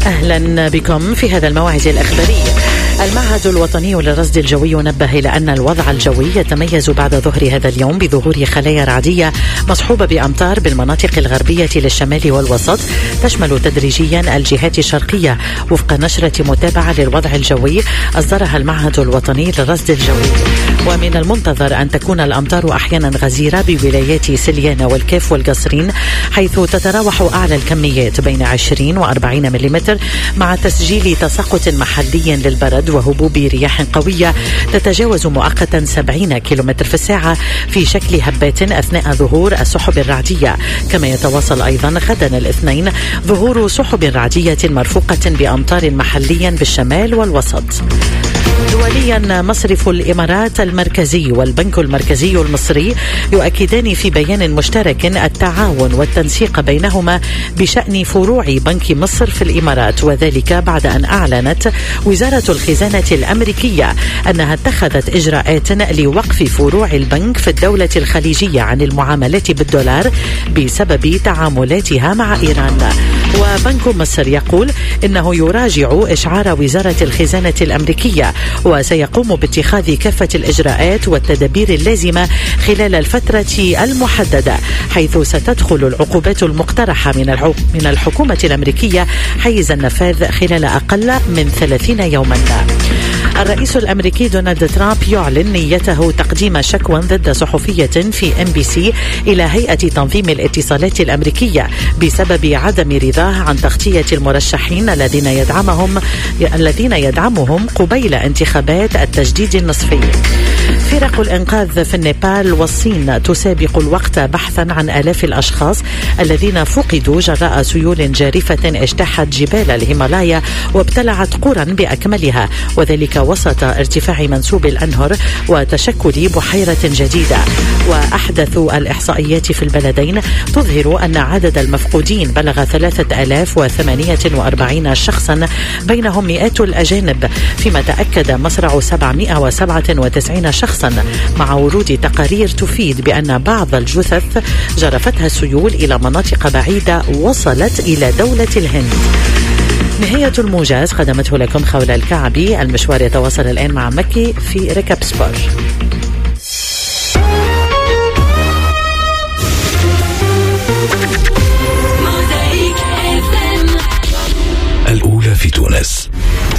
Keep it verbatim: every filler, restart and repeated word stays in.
أهلا بكم في هذا الموعد الأخباري. المعهد الوطني للرصد الجوي نبه إلى أن الوضع الجوي يتميز بعد ظهر هذا اليوم بظهور خلايا رعدية مصحوبة بأمطار بالمناطق الغربية للشمال والوسط تشمل تدريجيا الجهات الشرقية وفق نشرة متابعة للوضع الجوي أصدرها المعهد الوطني للرصد الجوي. ومن المنتظر أن تكون الأمطار أحيانا غزيرة بولايات سليانة والكاف والقصرين، حيث تتراوح أعلى الكميات بين عشرين وأربعين ملم، مع تسجيل تساقط محلي للبرد وهبوب رياح قوية تتجاوز مؤقتا سبعين كيلومتر في الساعة في شكل هبات أثناء ظهور السحب الرعدية. كما يتواصل أيضا غدا الاثنين ظهور سحب رعدية مرفوقة بأمطار محليا بالشمال والوسط. دوليا، مصرف الإمارات المركزي والبنك المركزي المصري يؤكدان في بيان مشترك التعاون والتنسيق بينهما بشأن فروع بنك مصر في الإمارات، وذلك بعد أن أعلنت وزارة الخزانة الأمريكية أنها اتخذت إجراءات لوقف فروع البنك في الدولة الخليجية عن المعاملات بالدولار بسبب تعاملاتها مع إيران. وبنك مصر يقول إنه يراجع إشعار وزارة الخزانة الأمريكية وسيقوم باتخاذ كافة الإجراءات والتدابير اللازمة خلال الفترة المحددة، حيث ستدخل العقوبات المقترحة من من الحكومة الأمريكية حيز النفاذ خلال أقل من ثلاثين يوما. الرئيس الأمريكي دونالد ترامب يعلن نيته تقديم شكوى ضد صحفية في إم بي سي إلى هيئة تنظيم الاتصالات الأمريكية بسبب عدم رضاه عن تغطية المرشحين الذين يدعمهم الذين يدعمهم قبيل انتخابات التجديد النصفي. فرق الإنقاذ في النيبال والصين تسابق الوقت بحثا عن آلاف الأشخاص الذين فقدوا جراء سيول جارفة اجتاحت جبال الهيمالايا وابتلعت قرى بأكملها، وذلك وسط ارتفاع منسوب الأنهر وتشكل بحيرة جديدة. وأحدث الإحصائيات في البلدين تظهر أن عدد المفقودين بلغ ثلاثة آلاف وثمانية وأربعين شخصا، بينهم مئات الأجانب، فيما تأكد مصرع سبعمائة وسبعة وتسعين شخصا، مع ورود تقارير تفيد بأن بعض الجثث جرفتها السيول إلى مناطق بعيدة وصلت إلى دولة الهند. نهاية الموجز قدمته لكم خولة الكعبي. المشوار يتواصل الآن مع مكي في ركاب سبور. الأولى في تونس.